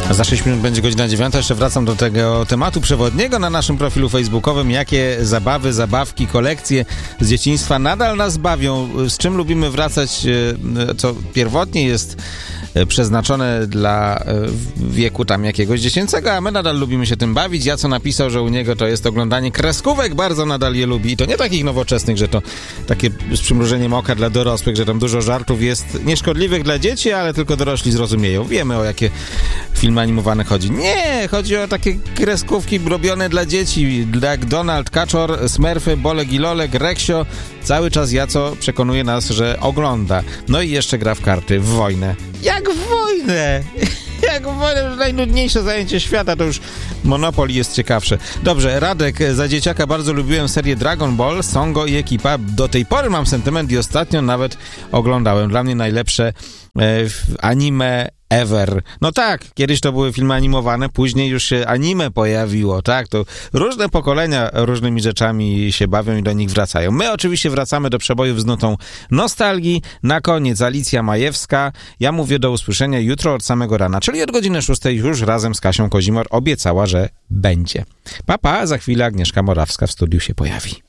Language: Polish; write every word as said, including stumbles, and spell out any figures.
Za sześć minut będzie godzina dziewiąta. Jeszcze wracam do tego tematu przewodniego na naszym profilu facebookowym. Jakie zabawy, zabawki, kolekcje z dzieciństwa nadal nas bawią? Z czym lubimy wracać, co pierwotnie jest przeznaczone dla wieku tam jakiegoś dziecięcego, a my nadal lubimy się tym bawić. Ja co napisał, że u niego to jest oglądanie kreskówek, bardzo nadal je lubi. I to nie takich nowoczesnych, że to takie z przymrużeniem oka dla dorosłych, że tam dużo żartów jest nieszkodliwych dla dzieci, ale tylko dorośli zrozumieją. Wiemy, o jakie filmy animowane chodzi. Nie! Chodzi o takie kreskówki robione dla dzieci, jak Donald, Kaczor, Smurfy, Bolek i Lolek, Reksio. Cały czas Jaco przekonuje nas, że ogląda. No i jeszcze gra w karty, w wojnę. Jak w wojnę! Jak w wojnę, to najnudniejsze zajęcie świata, to już Monopoly jest ciekawsze. Dobrze, Radek, za dzieciaka bardzo lubiłem serię Dragon Ball, Songo i ekipa. Do tej pory mam sentyment i ostatnio nawet oglądałem. Dla mnie najlepsze e, anime ever. No tak, kiedyś to były filmy animowane, później już się anime pojawiło, tak? To różne pokolenia różnymi rzeczami się bawią i do nich wracają. My oczywiście wracamy do przebojów z nutą nostalgii. Na koniec Alicja Majewska. Ja mówię do usłyszenia jutro od samego rana, czyli od godziny szóstej już razem z Kasią Kozimor obiecała, że będzie. Pa, pa, za chwilę Agnieszka Morawska w studiu się pojawi.